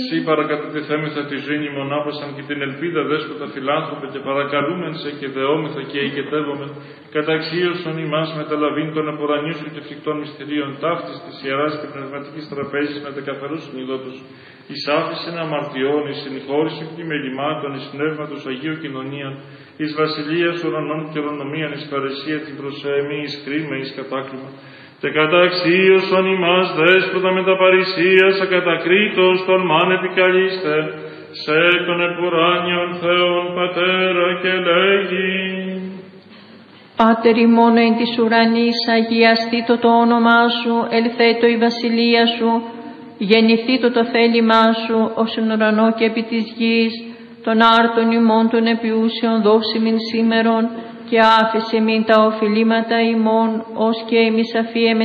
Σύ παρακατατεθέμεθα τη ζωή μονάπασαν και την ελπίδα δέσποτα φιλάνθρωπε και παρακαλούμεν σε και δεόμεθα και οικετεύομεν καταξίωσον ημάς μεταλαβήν των απορανίου σου και φρικτών μυστηρίων ταύτης της ιεράς και πνευματικής τραπέζης με δεκαθαρούς συνειδότους εις άφησεν αμαρτιών, εις συνηχώρησιν πλημελημάτων, εις πνεύματος Αγίου κοινωνίαν, εις βασιλείας ουρανών και ορονομίαν, εις παρεσία την προσέμη, εις κρίμα, εις κατάκλημα. Και καταξίωσον ημάς δέσποτα με τα παρησίας ακατακρίτως των μάν επικαλείστε, σε τον επουράνιον Θεόν Πατέρα και λέγει. Πάτερ ημών εν της ουρανής, αγιαστήτω το όνομά σου, ελθέτω η βασιλεία σου, γεννηθήτω το θέλημά σου, ως εν ουρανό και επί της γης, των άρτων ημών των επιούσιων δώσει μην σήμερον, και άφησε μην τα οφειλήματα ημών, ως και εμείς αφίεμεν